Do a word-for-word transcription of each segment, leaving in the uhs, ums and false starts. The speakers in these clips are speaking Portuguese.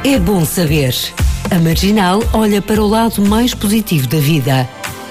É bom saber. A Marginal olha para o lado mais positivo da vida.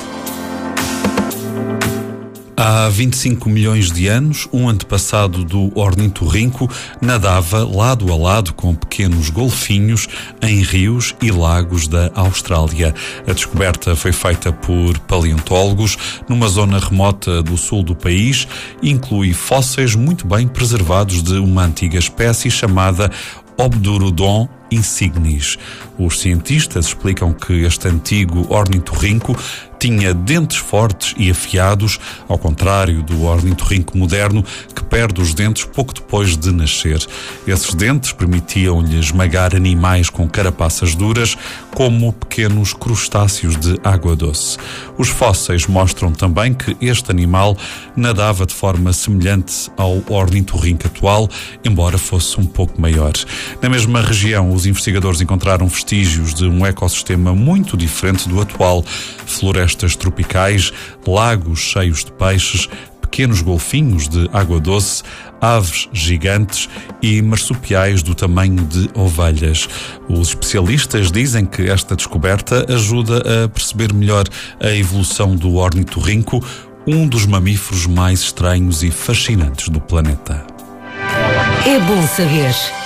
Há vinte e cinco milhões de anos, um antepassado do ornitorrinco nadava lado a lado com pequenos golfinhos em rios e lagos da Austrália. A descoberta foi feita por paleontólogos numa zona remota do sul do país e inclui fósseis muito bem preservados de uma antiga espécie chamada Obdurodon insignis. Os cientistas explicam que este antigo ornitorrinco tinha dentes fortes e afiados, ao contrário do ornitorrinco moderno, que perde os dentes pouco depois de nascer. Esses dentes permitiam-lhe esmagar animais com carapaças duras, como pequenos crustáceos de água doce. Os fósseis mostram também que este animal nadava de forma semelhante ao ornitorrinco atual, embora fosse um pouco maior. Na mesma região, os investigadores encontraram vestígios de um ecossistema muito diferente do atual. Florestas tropicais, lagos cheios de peixes, pequenos golfinhos de água doce, aves gigantes e marsupiais do tamanho de ovelhas. Os especialistas dizem que esta descoberta ajuda a perceber melhor a evolução do ornitorrinco, um dos mamíferos mais estranhos e fascinantes do planeta. É bom saber.